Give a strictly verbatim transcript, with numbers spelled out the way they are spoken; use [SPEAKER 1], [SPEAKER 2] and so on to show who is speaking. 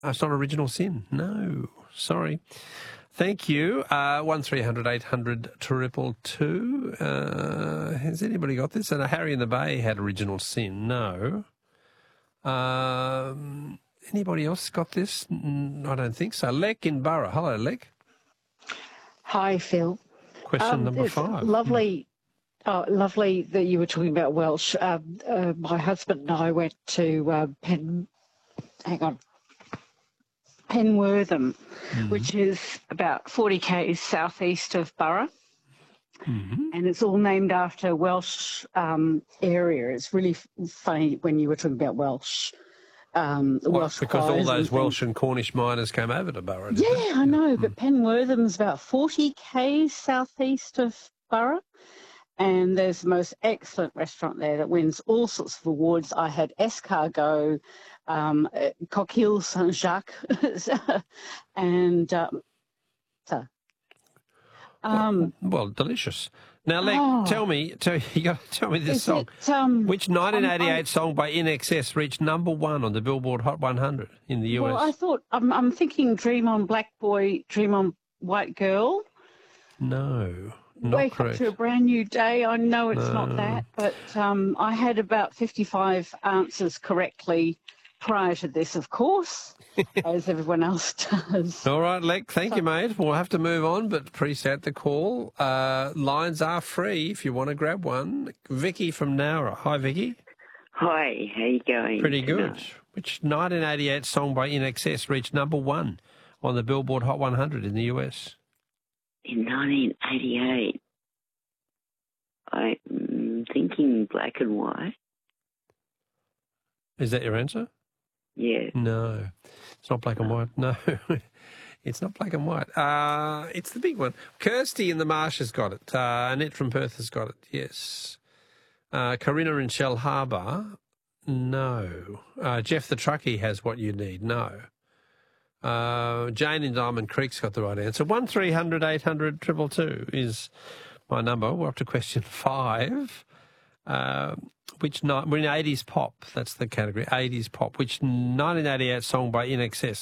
[SPEAKER 1] Oh, it's not Original Sin. No, sorry. Thank you. Uh, one three hundred eight hundred triple two. Uh, has anybody got this? And Harry in the Bay had Original Sin. No. Um, anybody else got this? Mm, I don't think so. Lek in Borough. Hello, Lek.
[SPEAKER 2] Hi, Phil.
[SPEAKER 1] Question
[SPEAKER 2] Um,
[SPEAKER 1] number
[SPEAKER 2] it's
[SPEAKER 1] five.
[SPEAKER 2] Lovely, oh, lovely that you were talking about Welsh. Um, uh, my husband and I went to uh, Pen. Hang on. Penwortham,
[SPEAKER 1] Mm-hmm.
[SPEAKER 2] which is about forty k's southeast of Borough.
[SPEAKER 1] Mm-hmm.
[SPEAKER 2] And it's all named after a Welsh um, area. It's really f- funny when you were talking about Welsh. Um, the
[SPEAKER 1] What,
[SPEAKER 2] Welsh
[SPEAKER 1] because all
[SPEAKER 2] choirs
[SPEAKER 1] those
[SPEAKER 2] and
[SPEAKER 1] Welsh
[SPEAKER 2] things.
[SPEAKER 1] and Cornish miners came over to Borough, did
[SPEAKER 2] Yeah,
[SPEAKER 1] they?
[SPEAKER 2] I know, but Penwortham's about forty k's southeast of Borough. And there's the most excellent restaurant there that wins all sorts of awards. I had escargot, um, coquille Saint-Jacques, and um, so. Um,
[SPEAKER 1] well, well, delicious. Now, Lek,
[SPEAKER 2] oh,
[SPEAKER 1] tell me, tell, you got to tell me this
[SPEAKER 2] is
[SPEAKER 1] song.
[SPEAKER 2] it, um,
[SPEAKER 1] Which nineteen eighty-eight
[SPEAKER 2] I'm- I'm-
[SPEAKER 1] song by I N X S reached number one on the Billboard Hot one hundred in the U S?
[SPEAKER 2] Well, I thought, I'm, I'm thinking Dream on Black Boy, Dream on White Girl.
[SPEAKER 1] No, not
[SPEAKER 2] Wake
[SPEAKER 1] correct.
[SPEAKER 2] Up to a Brand New Day. I know it's
[SPEAKER 1] No.
[SPEAKER 2] not that, but um, I had about fifty-five answers correctly prior to this, of course, as everyone else does.
[SPEAKER 1] All right, Lek, thank you, mate. We'll have to move on, but appreciate the call. Uh, lines are free if you want to grab one. Vicky from Nowra. Hi, Vicky.
[SPEAKER 3] Hi, how you going?
[SPEAKER 1] Pretty good.
[SPEAKER 3] tonight?
[SPEAKER 1] Which nineteen eighty-eight song by I N X S reached number one on the Billboard Hot one hundred in the U S?
[SPEAKER 3] In nineteen eighty-eight, I'm thinking Black and White.
[SPEAKER 1] Is that your answer?
[SPEAKER 3] Yeah.
[SPEAKER 1] No, it's not black and white. No, it's not black and white. Uh, it's the big one. Kirsty in the Marsh has got it. Uh, Annette from Perth has got it. Yes. Uh, Corinna in Shell Harbour. No. Uh, Jeff the Truckie has What You Need. No. Uh, Jane in Diamond Creek's got the right answer. One three hundred eight hundred triple two is my number. We're up to question five. Uh, which ni- we're in eighties pop. That's the category. eighties pop. Which nineteen eighty-eight song by I N X S